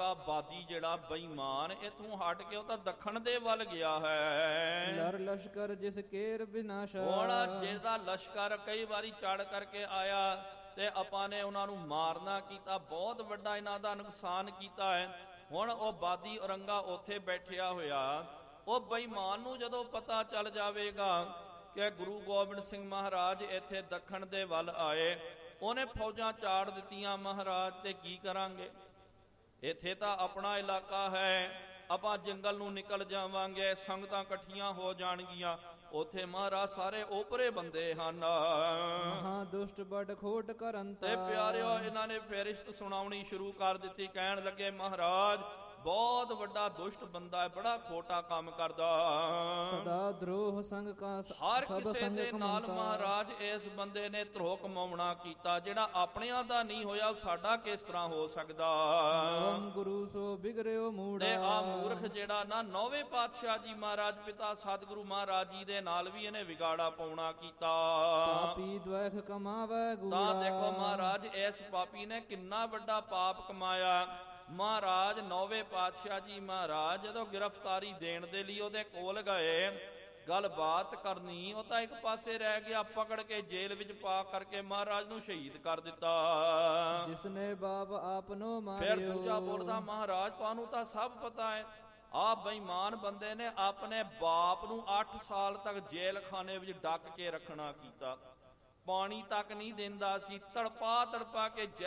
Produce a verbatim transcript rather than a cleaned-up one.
ਸਾਰਾ ਬਾਦੀ ਜਿਹੜਾ ਬੇਈਮਾਨ ਇਥੋਂ ਹਟ ਕੇ ਉਹ ਤਾਂ ਦੱਖਣ ਦੇ ਵੱਲ ਗਿਆ ਹੈ। ਲਰ ਲਸ਼ਕਰ ਜਿਸ ਕੇਰ ਵਿਨਾਸ਼ਾ, ਹੁਣ ਜਿਹਦਾ ਲਸ਼ਕਰ ਕਈ ਵਾਰੀ ਚੜ ਕਰਕੇ ਆਇਆ ਤੇ ਆਪਾਂ ਨੇ ਉਹਨਾਂ ਨੂੰ ਮਾਰਨਾ ਕੀਤਾ, ਬਹੁਤ ਵੱਡਾ ਇਹਨਾਂ ਦਾ ਨੁਕਸਾਨ ਕੀਤਾ ਹੈ। ਹੁਣ ਉਹ ਬਾਦੀ ਔਰੰਗਾ ਉੱਥੇ ਬੈਠਿਆ ਹੋਇਆ, ਉਹ ਬੇਈਮਾਨ ਨੂੰ ਜਦੋਂ ਪਤਾ ਚੱਲ ਜਾਵੇਗਾ ਕਿ ਗੁਰੂ ਗੋਬਿੰਦ ਸਿੰਘ ਮਹਾਰਾਜ ਇੱਥੇ ਦੱਖਣ ਦੇ ਵੱਲ ਆਏ, ਉਹਨੇ ਫੌਜਾਂ ਚਾੜ ਦਿੱਤੀਆਂ ਮਹਾਰਾਜ, ਤੇ ਕੀ ਕਰਾਂਗੇ? ਇੱਥੇ ਤਾਂ ਆਪਣਾ ਇਲਾਕਾ ਹੈ, ਆਪਾਂ ਜੰਗਲ ਨੂੰ ਨਿਕਲ ਜਾਵਾਂਗੇ, ਸੰਗਤਾਂ ਇਕੱਠੀਆਂ ਹੋ ਜਾਣਗੀਆਂ। ਉੱਥੇ ਮਹਾਰਾਜ ਸਾਰੇ ਓਪਰੇ ਬੰਦੇ ਹਨ, ਮਹਾ ਦੁਸ਼ਟ ਬੜ ਖੋਟ ਕਰੰਤਾ। ਤੇ ਪਿਆਰਿਓ ਇਹਨਾਂ ਨੇ ਫੇਰਿਸ਼ਤ ਸੁਣਾਉਣੀ ਸ਼ੁਰੂ ਕਰ ਦਿੱਤੀ, ਕਹਿਣ ਲੱਗੇ ਮਹਾਰਾਜ ਬਹੁਤ ਵੱਡਾ ਦੁਸ਼ਟ ਬੰਦਾ ਹੈ, ਬੜਾ ਖੋਟਾ ਕੰਮ ਕਰਦਾ, ਸਦਾ ਧਰੋਹ ਸੰਗ ਕਾ ਹਰ ਕਿਸੇ ਦੇ ਨਾਲ ਮਹਾਰਾਜ ਇਸ ਬੰਦੇ ਨੇ ਧਰੋਹ ਕਮਾਉਣਾ ਕੀਤਾ। ਜਿਹੜਾ ਆਪਣਿਆਂ ਦਾ ਨਹੀਂ ਹੋਇਆ ਸਾਡਾ ਕਿਸ ਤਰ੍ਹਾਂ ਹੋ ਸਕਦਾ? ਨਵਮ ਗੁਰੂ ਸੋ ਬਿਗੜਿਓ ਮੂੜਾ। ਤੇ ਆ ਮੂਰਖ ਜਿਹੜਾ ਨਾ ਨੌਵੇਂ ਪਾਤਸ਼ਾਹ ਜੀ ਮਹਾਰਾਜ ਪਿਤਾ ਸਤਿਗੁਰੂ ਮਹਾਰਾਜ ਜੀ ਦੇ ਨਾਲ ਵੀ ਇਹਨੇ ਵਿਗਾੜਾ ਪਾਉਣਾ ਕੀਤਾ। ਪਾਪੀ ਦਵੈਖ ਕਮਾਵੇ ਗੂੜਾ। ਤਾਂ ਦੇਖੋ ਮਹਾਰਾਜ ਇਸ ਪਾਪੀ ਨੇ ਕਿੰਨਾ ਵੱਡਾ ਪਾਪ ਕਮਾਇਆ। ਮਹਾਰਾਜ ਨੌਵੇਂ ਪਾਤਸ਼ਾਹ ਜੀ ਮਹਾਰਾਜ ਜਦੋਂ ਗ੍ਰਿਫਤਾਰੀ ਦੇਣ ਦੇ ਲਈ ਉਹਦੇ ਕੋਲ ਗਏ, ਗੱਲਬਾਤ ਕਰਨੀ, ਉਹ ਤਾਂ ਇੱਕ ਪਾਸੇ ਰਹਿ ਗਿਆ, ਪਕੜ ਕੇ ਜੇਲ੍ਹ ਵਿੱਚ ਪਾ ਕਰਕੇ ਮਹਾਰਾਜ ਨੂੰ ਸ਼ਹੀਦ ਕਰ ਦਿੱਤਾ। ਜਿਸਨੇ ਬਾਪ ਆਪਨੋ ਮਾਰਿਓ। ਫਿਰ ਦੂਜਾ ਬੋਲਦਾ ਮਹਾਰਾਜ ਤੁਹਾਨੂੰ ਤਾਂ ਸਭ ਪਤਾ ਹੈ, ਆ ਬੇਈਮਾਨ ਬੰਦੇ ਨੇ ਆਪਣੇ ਬਾਪ ਨੂੰ ਅੱਠ ਸਾਲ ਤੱਕ ਜੇਲ੍ਹ ਖਾਨੇ ਵਿੱਚ ਡੱਕ ਕੇ ਰੱਖਣਾ ਕੀਤਾ, ਪਾਣੀ ਤੱਕ ਨਹੀਂ ਦਿੰਦਾ ਸੀ, ਤੜਪਾ ਤੜਪਾ ਕੇ